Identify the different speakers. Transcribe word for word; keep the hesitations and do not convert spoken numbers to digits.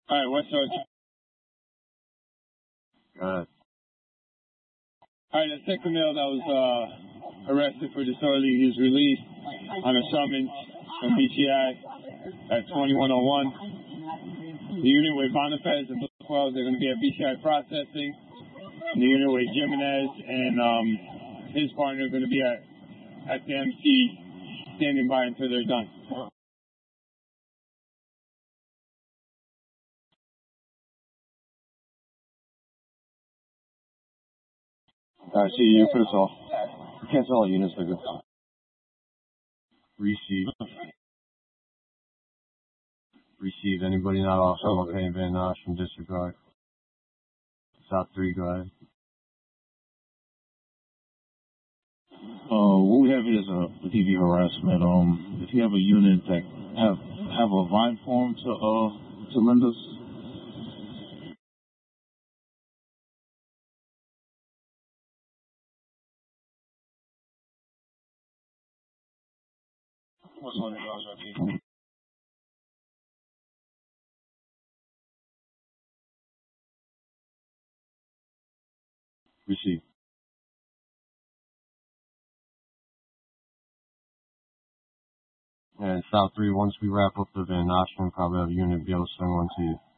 Speaker 1: All right, what's up?
Speaker 2: Good.
Speaker 1: All right, the second male that was uh, arrested for disorderly use released on a summons from B T I at twenty-one oh one. The unit with Bonifaz and Wells, they're going to be at B T I processing. The unit with Jimenez and um, his partner are going to be at, at the M C standing by until they're done.
Speaker 2: All right, see you. First off, cancel all units, nigga. Receive. Receive. Anybody not also located Van Nosh from disregard. South three, go ahead.
Speaker 3: Uh, what we have here is a T V harassment. Um, if you have a unit that have have a vine form to uh to lend us.
Speaker 1: What's on the guys,
Speaker 2: Receive. And South three, once we wrap up the Van Nosh one, probably have a unit be able to send one to you.